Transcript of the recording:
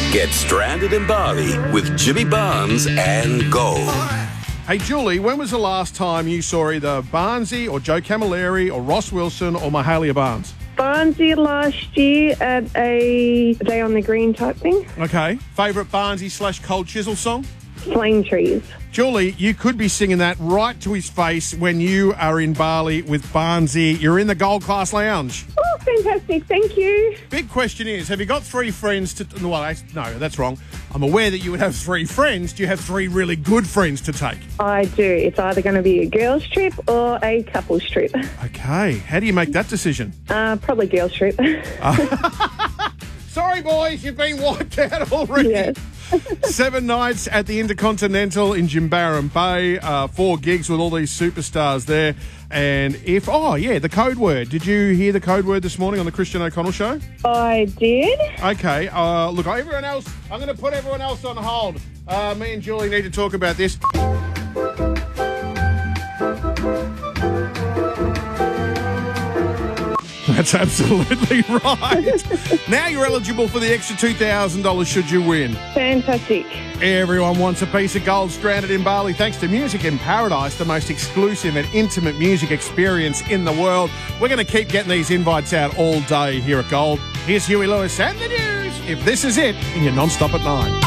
Get stranded in Bali with Jimmy Barnes and Gold. Hey, Julie, when was the last time you saw either Barnesy or Joe Camilleri or Ross Wilson or Mahalia Barnes? Barnesy last year at a Day on the Green type thing. Okay. Favourite Barnesy/Cold Chisel song? Flame Trees. Julie, you could be singing that right to his face when you are in Bali with Barnesy. You're in the Gold Class Lounge. Oh, fantastic. Thank you. Big question is, have you got three friends to... Well, no, that's wrong. I'm aware that you would have three friends. Do you have three really good friends to take? I do. It's either going to be a girls' trip or a couples' trip. Okay. How do you make that decision? Probably girls' trip. Sorry, boys, you've been wiped out already. Yes. 7 nights at the Intercontinental in Jimbaran Bay, 4 gigs with all these superstars there. And the code word. Did you hear the code word this morning on the Christian O'Connell show? I did. Okay, look, everyone else, I'm going to put everyone else on hold. Me and Julie need to talk about this. That's absolutely right. Now you're eligible for the extra $2,000 should you win. Fantastic. Everyone wants a piece of gold stranded in Bali thanks to Music in Paradise, the most exclusive and intimate music experience in the world. We're going to keep getting these invites out all day here at Gold. Here's Huey Lewis and the news. If this is it, then you're non-stop at 9.